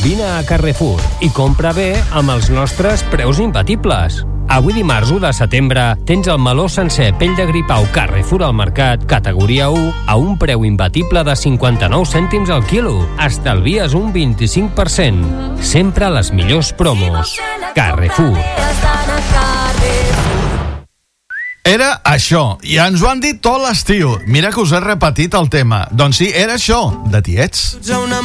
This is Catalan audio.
Vine a Carrefour i compra bé amb els nostres preus imbatibles. Avui dimarts 1 de setembre tens el meló sencer pell de gripau Carrefour al mercat, categoria 1, a un preu imbatible de 59 cèntims al quilo. Estalvies un 25%. Sempre les millors promos. Carrefour. Era això, i ens ho han dit tot l'estiu. Mira que us he repetit el tema. Doncs sí, era això, de tiets. Una